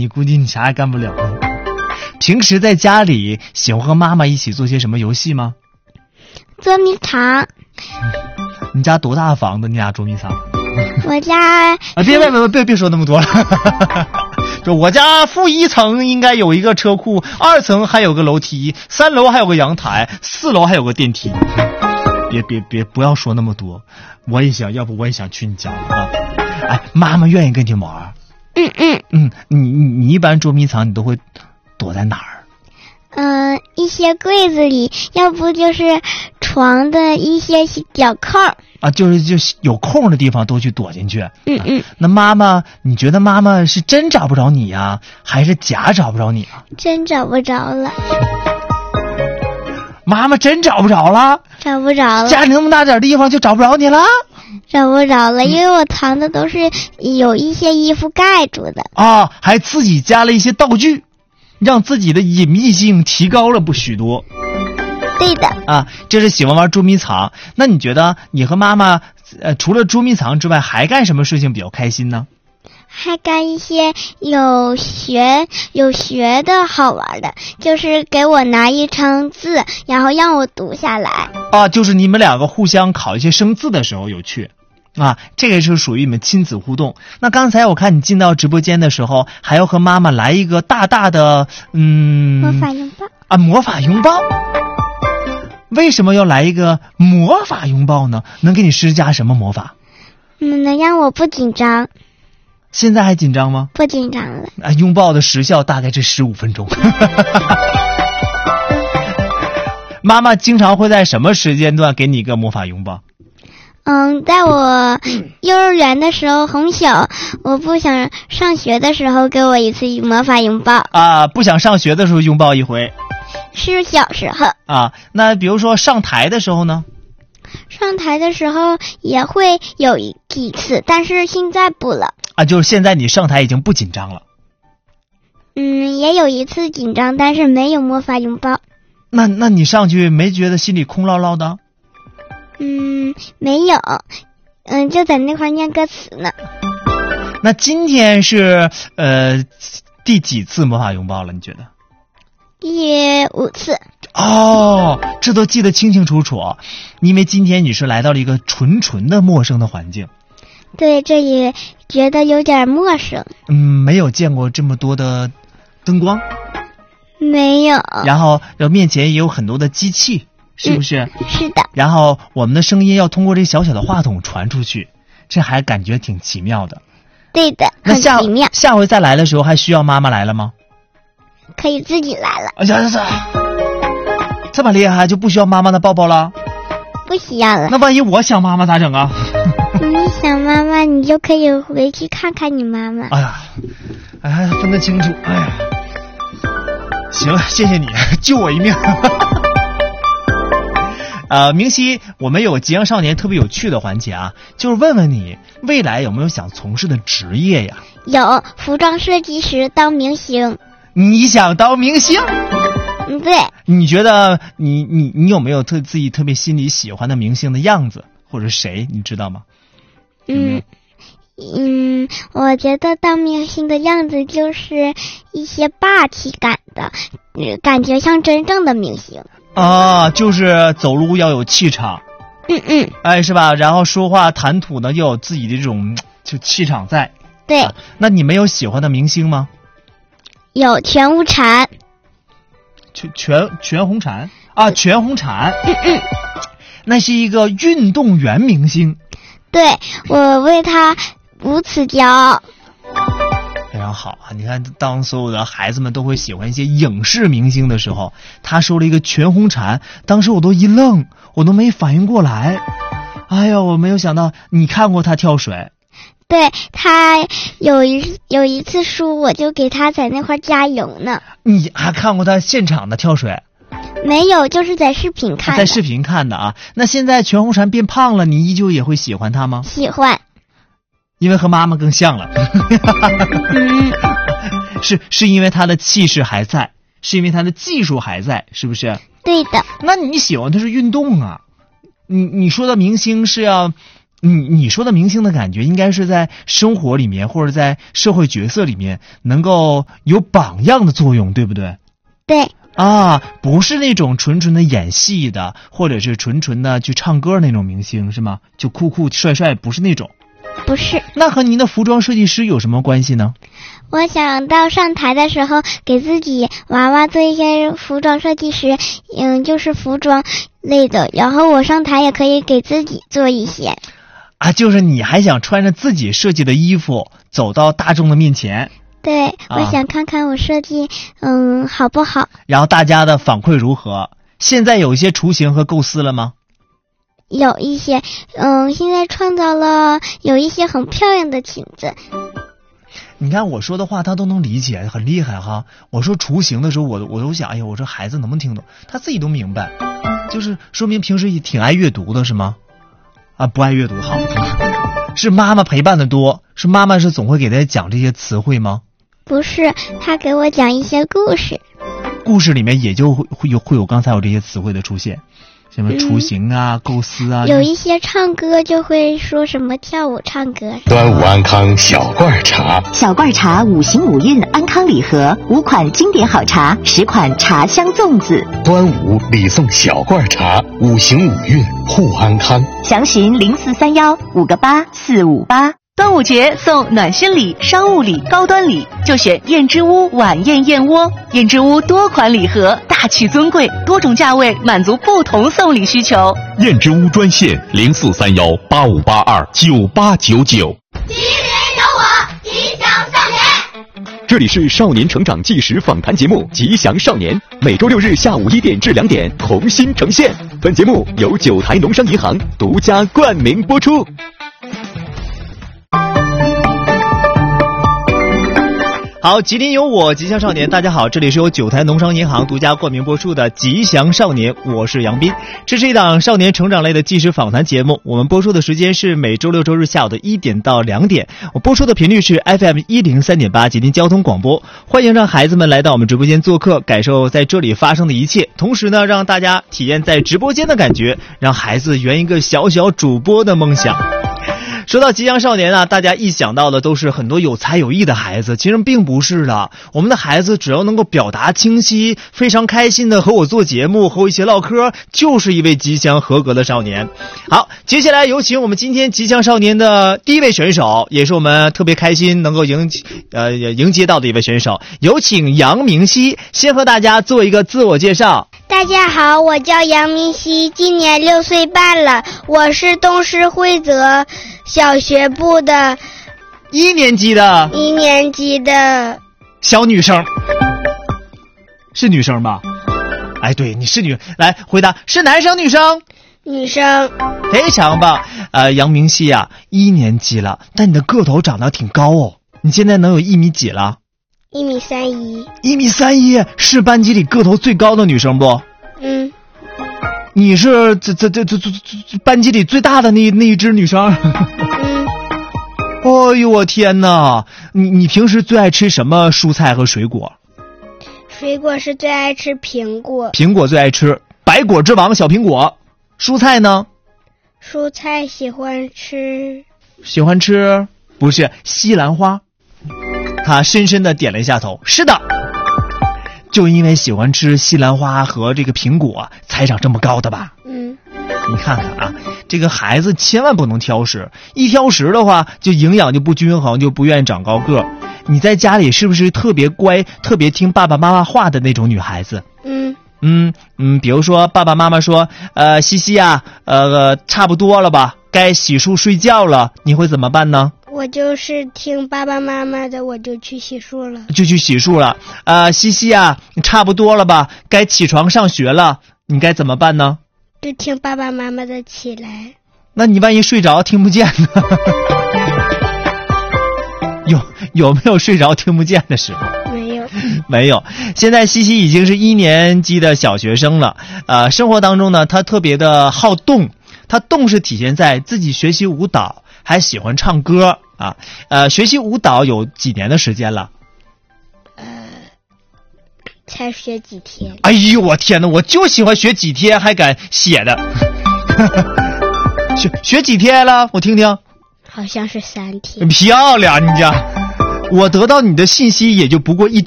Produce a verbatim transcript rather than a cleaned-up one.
估计你啥也干不了。平时在家里喜欢和妈妈一起做些什么游戏吗？ 捉迷藏。 你家多大房子？你俩捉迷藏？ 我家啊，别别别别别说那么多了。就我家负一层应该有一个车库，二层还有个楼梯，三楼还有个阳台，四楼还有个电梯。别别别，不要说那么多。我也想要不我也想去你家啊。哎，妈妈愿意跟你玩。 嗯嗯嗯，你你你一般捉迷藏你都会躲在哪儿？ 嗯、呃，一些柜子里，要不就是床的一些小空啊，就是就是有空的地方都去躲进去。 嗯嗯、啊。 那妈妈，你觉得妈妈是真找不着你呀，还是假找不着你啊？ 真找不着了。 妈妈真找不着了？ 找不着了。 家里那么大点地方就找不着你了？ 找不着了，因为我藏的都是有一些衣服盖住的。 啊，还自己加了一些道具。让自己的隐秘性提高了不许多。 对的啊，这是喜欢玩捉迷藏。那你觉得你和妈妈呃除了捉迷藏之外还干什么事情比较开心呢？ 还干一些有学有学的好玩的，就是给我拿一张字，然后让我读下来。 啊，就是你们两个互相考一些生字的时候有趣。啊，这个是属于你们亲子互动。那刚才我看你进到直播间的时候，还要和妈妈来一个大大的嗯魔法拥抱啊，魔法拥抱。为什么要来一个魔法拥抱呢？能给你施加什么魔法？ 嗯，能让我不紧张。 现在还紧张吗？ 不紧张了。 啊，拥抱的时效大概是十五分钟。妈妈经常会在什么时间段给你一个魔法拥抱？ 嗯，在我幼儿园的时候很小，我不想上学的时候给我一次魔法拥抱。 啊，不想上学的时候拥抱一回。 是小时候。 啊，那比如说上台的时候呢？ 上台的时候也会有几次，但是现在不了。 啊，就是现在你上台已经不紧张了。 嗯，也有一次紧张，但是没有魔法拥抱。 那那你上去没觉得心里空落落的？ 嗯，没有，嗯，就在那块念歌词呢。 那今天是呃第几次魔法拥抱了？你觉得？ 第五次。 哦，这都记得清清楚楚，因为今天你是来到了一个纯纯的陌生的环境。 对，这也觉得有点陌生。 嗯，没有见过这么多的灯光。 没有。 然后面前也有很多的机器。是不是、 嗯？是的。 然后我们的声音要通过这小小的话筒传出去，这还感觉挺奇妙的。 对的， 那下很奇妙。 下回再来的时候还需要妈妈来了吗？ 可以自己来了。 哎呀呀呀！这么厉害就不需要妈妈的抱抱了？ 不需要了。 那万一我想妈妈咋整啊？ 你想妈妈，你就可以回去看看你妈妈。 哎呀，哎还分得清楚。哎呀，行了，谢谢你救我一命。呃，明熙，我们有吉阳少年特别有趣的环节啊，就是问问你未来有没有想从事的职业呀？ 有，服装设计师，当明星。 你想当明星？ 嗯，对。 你觉得你你你有没有特自己特别心里喜欢的明星的样子，或者谁，你知道吗？ 嗯嗯，我觉得当明星的样子就是一些霸气感的，感觉像真正的明星。 啊，就是走路要有气场。 嗯嗯， 哎，是吧？然后说话谈吐呢，要有自己的这种就气场在。 对、 啊。那你们有喜欢的明星吗？ 有全无禅。 全全全红婵啊，全红婵。 嗯嗯， 那是一个运动员明星。 对，我为他如此骄傲。 非常好啊！你看，当所有的孩子们都会喜欢一些影视明星的时候，他说了一个全红婵，当时我都一愣，我都没反应过来。哎呀，我没有想到你看过他跳水。 对，他有一有一次输，我就给他在那块加油呢。 你还看过他现场的跳水？ 没有，就是在视频看的。 在视频看的啊。那现在全红婵变胖了，你依旧也会喜欢他吗？ 喜欢。 因为和妈妈更像了。 嗯， 是是因为他的气势还在，是因为他的技术还在，是不是？ 对的。 那你喜欢的是运动啊？你你说的明星是要你你说的明星的感觉，应该是在生活里面或者在社会角色里面能够有榜样的作用，对不对？ 对。 啊，不是那种纯纯的演戏的，或者是纯纯的去唱歌那种明星，是吗？就酷酷帅帅，不是那种。 不是。 那和您的服装设计师有什么关系呢？ 我想到上台的时候给自己娃娃做一些服装设计师，嗯，就是服装类的，然后我上台也可以给自己做一些。 啊，就是你还想穿着自己设计的衣服走到大众的面前。 对， 啊、 我想看看我设计嗯好不好， 然后大家的反馈如何？现在有一些雏形和构思了吗？ 有一些，嗯，现在创造了有一些很漂亮的裙子。 你看我说的话他都能理解，很厉害哈。我说雏形的时候我我都想，哎呀，我说孩子能不能听懂？他自己都明白，就是说明平时也挺爱阅读的是吗？啊，不爱阅读好，是妈妈陪伴的多，是妈妈是总会给他讲这些词汇吗？ 不是，他给我讲一些故事， 故事里面也就会会有会有刚才有这些词汇的出现，什么雏形啊、嗯、构思啊。 有一些唱歌就会说什么跳舞唱歌。 端午安康小罐茶， 小罐茶五行五运安康礼盒，五款经典好茶，十款茶香粽子。 端午礼送小罐茶，五行五运护安康。 详询零四三幺五个八四五八。端午节送暖心礼、商务礼、高端礼，就选燕之屋晚宴燕窝。燕之屋多款礼盒，大气尊贵，多种价位，满足不同送礼需求。 燕之屋专线零四三幺八五八二九八九九。 吉林有我，吉祥少年。 这里是少年成长纪实访谈节目《吉祥少年》，每周六日下午一点至两点同心呈现。本节目由九台农商银行独家冠名播出。 好，吉林有我，吉祥少年。大家好，这里是由九台农商银行独家冠名播出的吉祥少年，我是杨斌。这是一档少年成长类的纪实访谈节目，我们播出的时间是每周六周日下午的一点到两点，我播出的频率是 F M 一零三点八吉林交通广播。欢迎让孩子们来到我们直播间做客，感受在这里发生的一切，同时呢，让大家体验在直播间的感觉，让孩子圆一个小小主播的梦想。说到吉祥少年啊，大家一想到的都是很多有才有艺的孩子，其实并不是的。我们的孩子只要能够表达清晰，非常开心的和我做节目，和我一起唠嗑，就是一位吉祥合格的少年。好，接下来有请我们今天吉祥少年的第一位选手，也是我们特别开心能够迎呃迎接到的一位选手，有请杨明熙，先和大家做一个自我介绍。 大家好，我叫杨明熙，今年六岁半了，我是东施惠泽小学部的一年级的一年级的小女生，是女生吧？哎，对，你是女，来回答，是男生女生？ 女生。 非常棒。呃，杨明熙啊，一年级了，但你的个头长得挺高哦，你现在能有一米几了？ 一米三一。一米三一，是班级里个头最高的女生不？ 嗯。 你是这这这这这班级里最大的那那一只女生。 嗯。 哎呦我天哪！你你平时最爱吃什么蔬菜和水果？ 水果是最爱吃苹果。 苹果最爱吃百果之王小苹果。蔬菜呢？ 蔬菜喜欢吃。 喜欢吃不是西兰花。他深深地点了一下头。是的。就因为喜欢吃西兰花和这个苹果才长这么高的吧？ 嗯， 你看看啊，这个孩子千万不能挑食，一挑食的话就营养就不均衡，就不愿意长高个。你在家里是不是特别乖，特别听爸爸妈妈话的那种女孩子？ 嗯嗯嗯，比如说爸爸妈妈说，呃，西西啊，呃，差不多了吧，该洗漱睡觉了，你会怎么办呢？ 我就是听爸爸妈妈的，我就去洗漱了。 就去洗漱了。呃，西西啊，你差不多了吧？该起床上学了，你该怎么办呢？ 就听爸爸妈妈的起来。 那你万一睡着听不见呢？有有没有睡着听不见的时候？ 没有， 没有。现在西西已经是一年级的小学生了。呃，生活当中呢，他特别的好动，他动是体现在自己学习舞蹈，还喜欢唱歌。啊，呃，学习舞蹈有几年的时间了？ 呃，才学几天。 哎呦，我天哪！我就喜欢学几天还敢写的。 学学几天了？我听听。 好像是三天。 漂亮，你家。我得到你的信息也就不过一周。